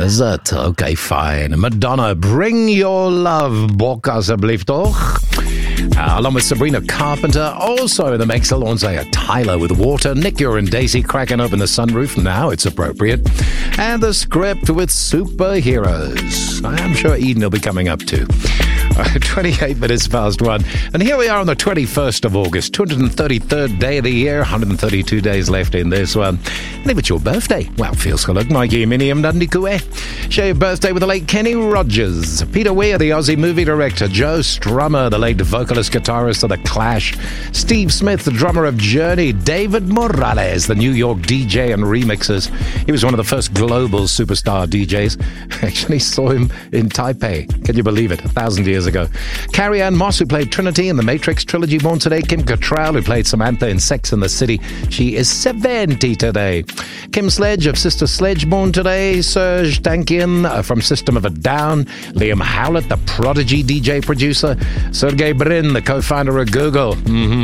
Is it? Okay, fine. Madonna, Bring Your Love. Bok asseblief toch? Along with Sabrina Carpenter, also in the mix, Alonzo Tyler with Water, Nick Ure and Daisy cracking open the sunroof, now it's appropriate, and the script with Superheroes. I'm sure Eden will be coming up too. 28 minutes past 1. And here we are on the 21st of August, 233rd day of the year, 132 days left in this one. And if it's your birthday, well, feels geluk, Mikey Minium Dundikue. Share your birthday with the late Kenny Rogers, Peter Weir, the Aussie movie director, Joe Strummer, the late vocalist guitarist of The Clash, Steve Smith, the drummer of Journey, David Morales, the New York DJ and remixers. He was one of the first global superstar DJs. I actually saw him in Taipei. Can you believe it? 1,000 years ago. Carrie Ann Moss, who played Trinity in the Matrix trilogy, born today. Kim Cattrall, who played Samantha in Sex and the City. She is 70 today. Kim Sledge of Sister Sledge, born today. Serge Tankian from System of a Down. Liam Howlett, the Prodigy DJ producer. Sergey Brin, the co-founder of Google.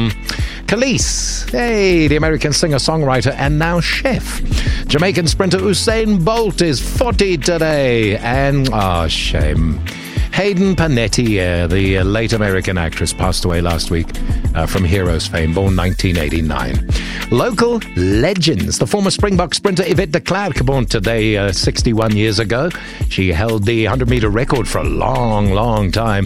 Khalees, hey, the American singer-songwriter and now chef. Jamaican sprinter Usain Bolt is 40 today. And, shame. Hayden Panettiere, the late American actress, passed away last week from Heroes fame, born 1989. Local legends. The former Springbok sprinter Yvette de Klerk, born today 61 years ago. She held the 100-meter record for a long, long time.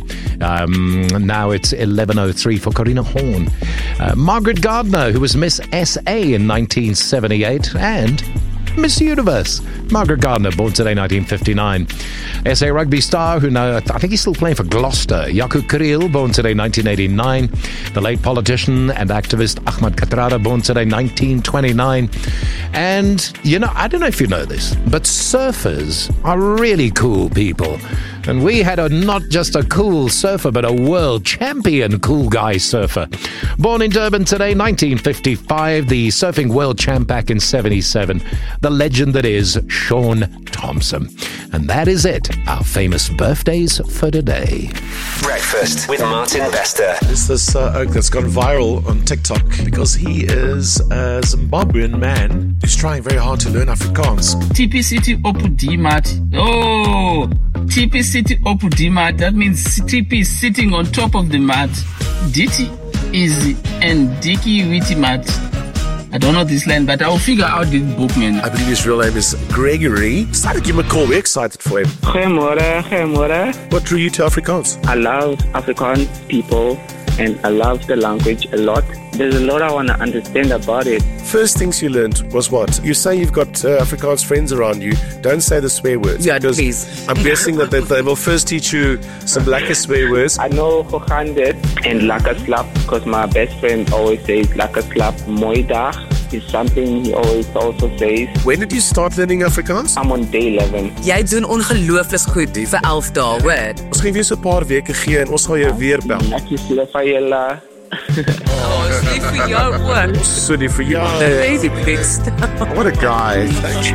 Now it's 11:03 for Corina Horn. Margaret Gardner, who was Miss SA in 1978, and Miss Universe. Margaret Gardner, born today, 1959. SA rugby star, who now, I think he's still playing for Gloucester. Jaco Kriel, born today, 1989. The late politician and activist Ahmad Kathrada, born today, 1929. And, I don't know if you know this, but surfers are really cool people. And we had not just a cool surfer, but a world champion cool guy surfer. Born in Durban today, 1955, the surfing world champ back in 77, the legend that is Sean Thompson. And that is it, our famous birthdays for today. Breakfast with Martin Bester. There's this oak that's gone viral on TikTok because he is a Zimbabwean man who's trying very hard to learn Afrikaans. TP City Opudimat. Oh, TP City Opudimat. That means TP is sitting on top of the mat. Diti is and Diki Witimat. I don't know this line, but I'll figure out this book, man. I believe his real name is Gregory. Decided to give him a call. We're excited for him. Goeiemorgen. What drew you to Afrikaans? I love Afrikaans people and I love the language a lot. There's a lot I want to understand about it. First things you learned was what? You say you've got Afrikaans friends around you. Don't say the swear words. Yeah, please. I'm guessing that they will first teach you some lekker swear words. I know Hogandet and Lekker Slap because my best friend always says Lekker Slap. Mooi dag is something he always also says. When did you start learning Afrikaans? I'm on day 11. Jy doen ongelooflik goed vir 11 dae, hoor. Ons gaan weer so 'n paar weke gee en ons gaan jou weer bel. Ek is lief vir julle. Lief vir jou ook. So lief vir jou. Baby best. What a guy.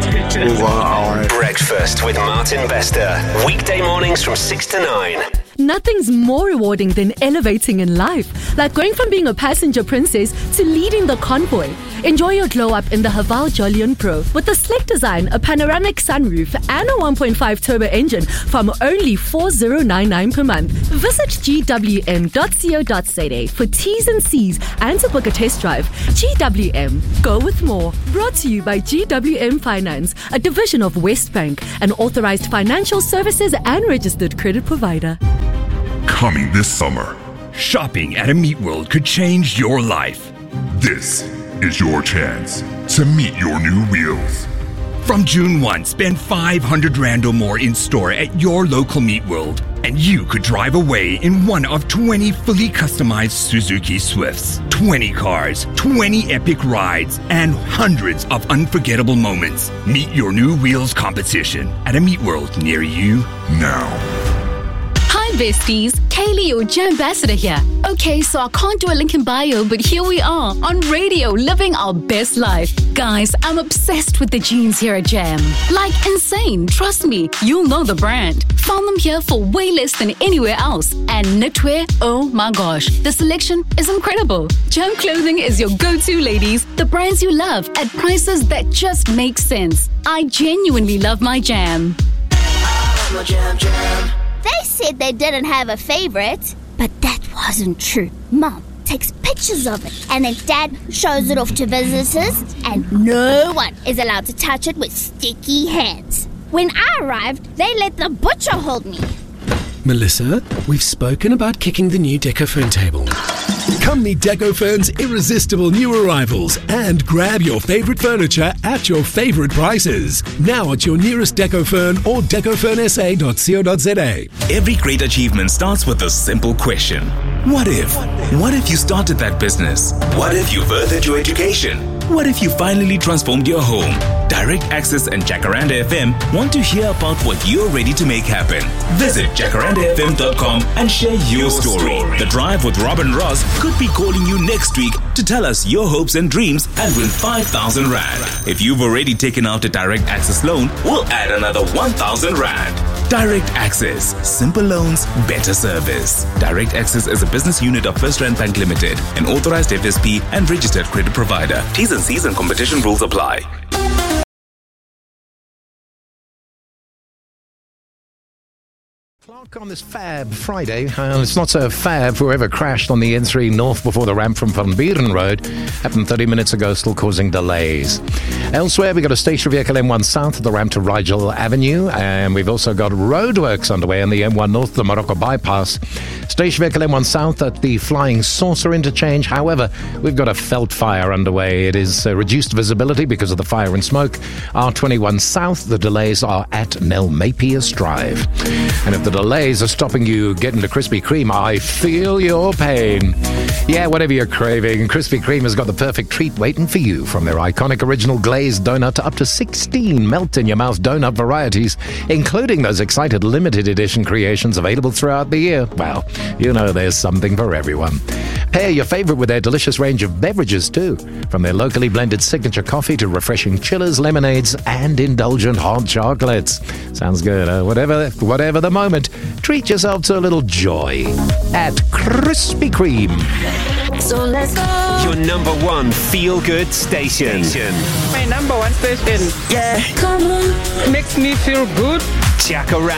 Wow. Breakfast with Martin Bester. Weekday mornings from 6 to 9. Nothing's more rewarding than elevating in life, like going from being a passenger princess to leading the convoy. Enjoy your glow up in the Haval Jolion Pro with a slick design, a panoramic sunroof, and a 1.5 turbo engine from only $4,099 per month. Visit gwm.co.za for T's and C's and to book a test drive. GWM, go with more. Brought to you by GWM Finance, a division of Westbank, an authorized financial services and registered credit provider. Coming this summer, shopping at a Meat World could change your life. This is your chance to meet your new wheels. From June 1, spend 500 Rand or more in store at your local Meat World, and you could drive away in one of 20 fully customized Suzuki Swifts. 20 cars, 20 epic rides, and hundreds of unforgettable moments. Meet your new wheels competition at a Meat World near you now. Hi besties, Kaylee, your Jam Ambassador here. Okay, so I can't do a link in bio, but here we are on radio, living our best life. Guys, I'm obsessed with the jeans here at Jam. Like insane, trust me, you'll know the brand. Found them here for way less than anywhere else. And knitwear, oh my gosh, the selection is incredible. Jam clothing is your go-to, ladies. The brands you love at prices that just make sense. I genuinely love my Jam. They said they didn't have a favorite, but that wasn't true. Mom takes pictures of it, and then Dad shows it off to visitors, and no one is allowed to touch it with sticky hands. When I arrived, they let the butcher hold me. Melissa, we've spoken about kicking the new Decofern table. Come meet Decofern's irresistible new arrivals and grab your favorite furniture at your favorite prices. Now at your nearest Decofern or decofernsa.co.za. Every great achievement starts with a simple question. What if? What if you started that business? What if you furthered your education? What if you finally transformed your home? Direct Access and Jacaranda FM want to hear about what you're ready to make happen. Visit jacarandafm.com and share your story. The Drive with Robin Ross could be calling you next week to tell us your hopes and dreams and win 5,000 Rand. If you've already taken out a Direct Access loan, we'll add another 1,000 Rand. Direct Access. Simple loans, better service. Direct Access is a business unit of First Rand Bank Limited, an authorized FSP and registered credit provider. T's and C's and competition rules apply. Clark on this fab Friday. It's not so fab. Whoever crashed on the N3 North before the ramp from Van Buren Road happened 30 minutes ago, still causing delays. Elsewhere, we've got a stationary vehicle M1 South at the ramp to Rigel Avenue, and we've also got roadworks underway on the M1 North, the Morocco bypass. Stationary vehicle M1 South at the Flying Saucer interchange. However, we've got a felt fire underway. It is reduced visibility because of the fire and smoke. R21 South, the delays are at Nell Mapias Drive. And if the delays are stopping you getting to Krispy Kreme, I feel your pain. Yeah, whatever you're craving, Krispy Kreme has got the perfect treat waiting for you. From their iconic original glazed donut to up to 16 melt-in-your-mouth donut varieties, including those excited limited edition creations available throughout the year. Well, you know there's something for everyone. Pair your favorite with their delicious range of beverages too. From their locally blended signature coffee to refreshing chillers, lemonades, and indulgent hot chocolates. Sounds good, huh? Whatever the moment, treat yourself to a little joy at Krispy Kreme. So let's go. Your number one feel-good station. My number one station. Yeah. Come on. Makes me feel good. Jacaranda.